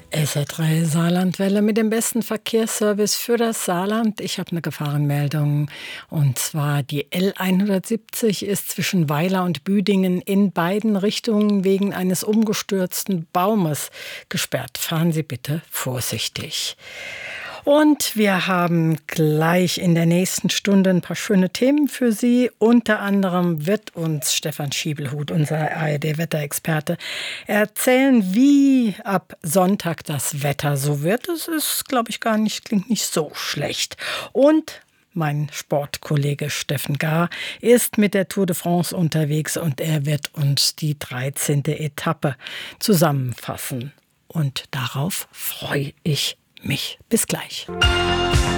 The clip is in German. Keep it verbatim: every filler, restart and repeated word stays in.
S R drei Saarlandwelle mit dem besten Verkehrsservice für das Saarland. Ich habe eine Gefahrenmeldung, und zwar die L hundertsiebzig ist zwischen Weiler und Büdingen in beiden Richtungen wegen eines umgestürzten Baumes gesperrt. Fahren Sie bitte vorsichtig. Und wir haben gleich in der nächsten Stunde ein paar schöne Themen für Sie. Unter anderem wird uns Stefan Schiebelhut, unser A R D-Wetterexperte, erzählen, wie ab Sonntag das Wetter so wird. Das ist, glaube ich, gar nicht, klingt nicht so schlecht. Und mein Sportkollege Steffen Gahr ist mit der Tour de France unterwegs und er wird uns die dreizehnte Etappe zusammenfassen. Und darauf freue ich mich. Bis gleich.